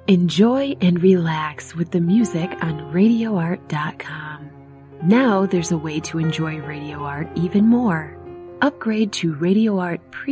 Enjoy and relax with the music on RadioArt.com. Now there's a way to enjoy Radio Art even more. Upgrade to Radio Art